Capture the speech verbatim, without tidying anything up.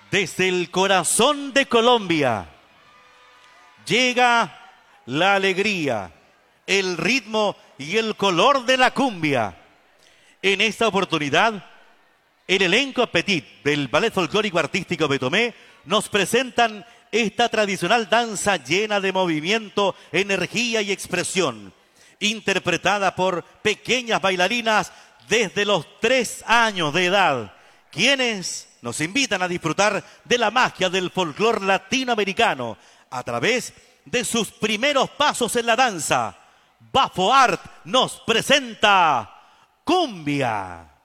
Desde el corazón de Colombia llega la alegría, el ritmo y el color de la cumbia. En esta oportunidad, el elenco Petit del Ballet Folclórico Artístico Betomé nos presentan esta tradicional danza llena de movimiento, energía y expresión, interpretada por pequeñas bailarinas desde los tres años de edad, quienes nos invitan a disfrutar de la magia del folclor latinoamericano a través de sus primeros pasos en la danza. Bafo Art nos presenta Cumbia.